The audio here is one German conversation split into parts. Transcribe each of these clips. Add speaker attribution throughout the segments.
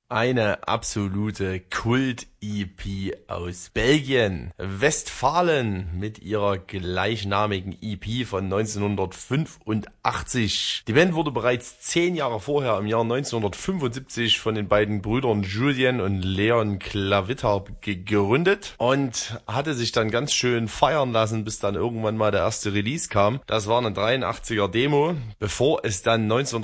Speaker 1: Eine absolute Kult-EP aus Belgien. Westfalen mit ihrer gleichnamigen EP von 1985. Die Band wurde bereits 10 Jahre vorher, im Jahr 1975, von den beiden Brüdern Julien und Leon Klavitter gegründet und hatte sich dann ganz schön feiern lassen, bis dann irgendwann mal der erste Release kam. Das war eine 83er Demo, bevor es dann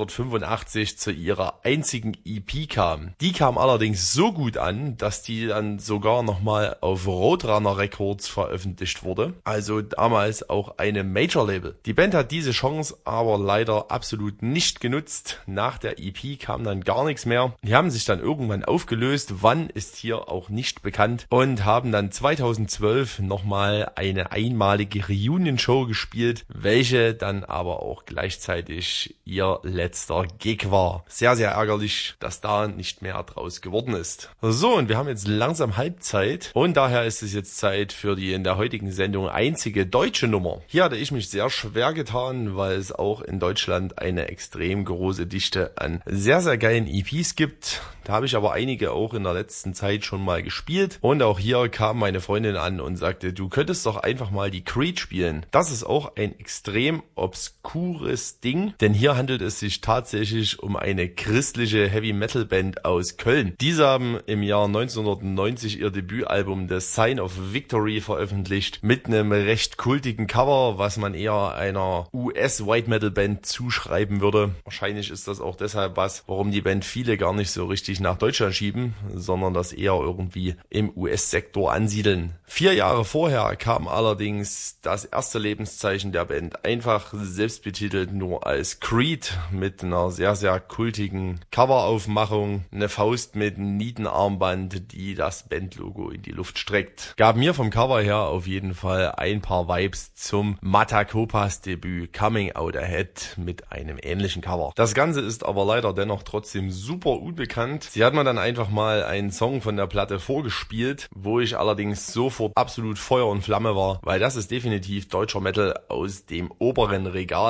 Speaker 1: 1985 zu ihrer einzigen EP kam. Die kam allerdings so gut an, dass die dann sogar nochmal auf Roadrunner Records veröffentlicht wurde. Also damals auch eine Major-Label. Die Band hat diese Chance aber leider absolut nicht genutzt. Nach der EP kam dann gar nichts mehr. Die haben sich dann irgendwann aufgelöst. Wann ist hier auch nicht bekannt. Und haben dann 2012 nochmal eine einmalige Reunion-Show gespielt, welche dann aber auch gleichzeitig ihr letzter Gig war. Sehr, sehr ärgerlich, dass da nicht mehr draus geworden ist. So, und wir haben jetzt langsam Halbzeit und daher ist es jetzt Zeit für die in der heutigen Sendung einzige deutsche Nummer. Hier hatte ich mich sehr schwer getan, weil es auch in Deutschland eine extrem große Dichte an sehr, sehr geilen EPs gibt. Da habe ich aber einige auch in der letzten Zeit schon mal gespielt und auch hier kam meine Freundin an und sagte, du könntest doch einfach mal die Creed spielen. Das ist auch ein extrem obskures Ding, denn hier handelt es sich tatsächlich um eine christliche Heavy-Metal-Band aus Köln. Diese haben im Jahr 1990 ihr Debütalbum The Sign of Victory veröffentlicht mit einem recht kultigen Cover, was man eher einer US-White-Metal-Band zuschreiben würde. Wahrscheinlich ist das auch deshalb was, warum die Band viele gar nicht so richtig nach Deutschland schieben, sondern das eher irgendwie im US-Sektor ansiedeln. 4 Jahre vorher kam allerdings das erste Lebenszeichen der Band, einfach selbstbetitelt nur als Creed, mit einer sehr, sehr kultigen Coveraufmachung, eine Faust mit Nietenarmband, die das Bandlogo in die Luft streckt. Gab mir vom Cover her auf jeden Fall ein paar Vibes zum Matakopas Debüt Coming Out Ahead mit einem ähnlichen Cover. Das Ganze ist aber leider dennoch trotzdem super unbekannt. Sie hat mir dann einfach mal einen Song von der Platte vorgespielt, wo ich allerdings sofort absolut Feuer und Flamme war, weil das ist definitiv deutscher Metal aus dem oberen Regal.